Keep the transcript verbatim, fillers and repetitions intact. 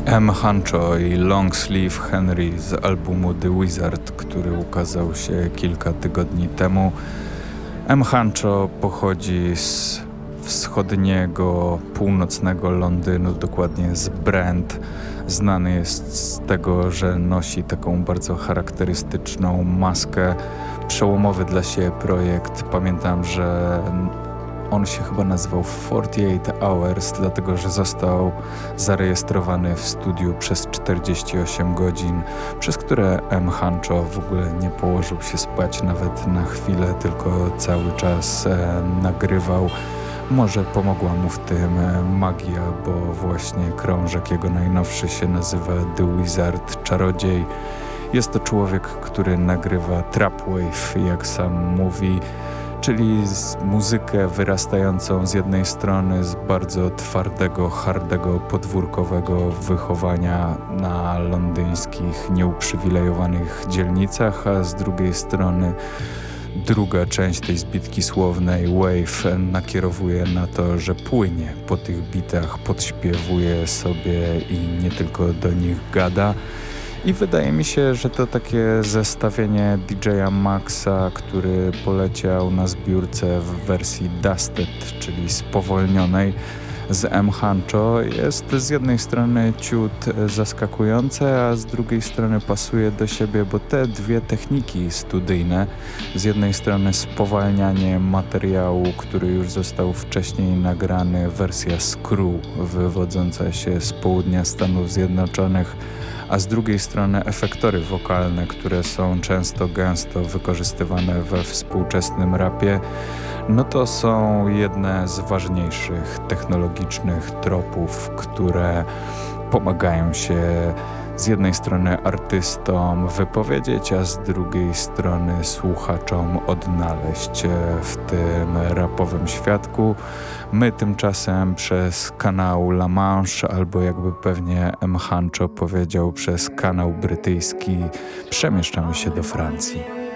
M. Huncho i Longsleeve Henry z albumu The Wizard, który ukazał się kilka tygodni temu. M. Huncho pochodzi z wschodniego, północnego Londynu, dokładnie z Brent. Znany jest z tego, że nosi taką bardzo charakterystyczną maskę. Przełomowy dla siebie projekt. Pamiętam, że on się chyba nazywał czterdzieści osiem Hours, dlatego że został zarejestrowany w studiu przez czterdzieści osiem godzin, przez które M. Huncho w ogóle nie położył się spać nawet na chwilę, tylko cały czas e, nagrywał. Może pomogła mu w tym magia, bo właśnie krążek jego najnowszy się nazywa The Wizard, Czarodziej. Jest to człowiek, który nagrywa trapwave, jak sam mówi, czyli z muzykę wyrastającą z jednej strony z bardzo twardego, hardego, podwórkowego wychowania na londyńskich, nieuprzywilejowanych dzielnicach, a z drugiej strony druga część tej zbitki słownej, Wave, nakierowuje na to, że płynie po tych bitach, podśpiewuje sobie i nie tylko do nich gada. I wydaje mi się, że to takie zestawienie D J a Maxa, który poleciał na zbiórce w wersji Dusted, czyli spowolnionej, z M. Huncho, jest z jednej strony ciut zaskakujące, a z drugiej strony pasuje do siebie, bo te dwie techniki studyjne, z jednej strony spowalnianie materiału, który już został wcześniej nagrany, wersja Screw wywodząca się z południa Stanów Zjednoczonych, a z drugiej strony efektory wokalne, które są często gęsto wykorzystywane we współczesnym rapie, no to są jedne z ważniejszych technologicznych tropów, które pomagają się z jednej strony artystom wypowiedzieć, a z drugiej strony słuchaczom odnaleźć w tym rapowym świadku. My tymczasem przez kanał La Manche, albo jakby pewnie M. Huncho powiedział, przez kanał brytyjski, przemieszczamy się do Francji.